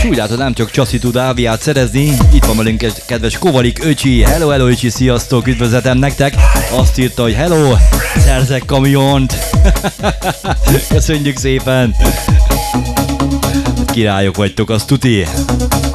úgy látod, nem csak Csaszi tud áviát szerezni. Itt van velünk egy kedves Kovalik öcsi. Hello, hello öcsi, sziasztok, üdvözletem nektek. Azt írta, hogy hello, szerzek kamiont. Köszönjük szépen. Királyok vagytok, azt tuti.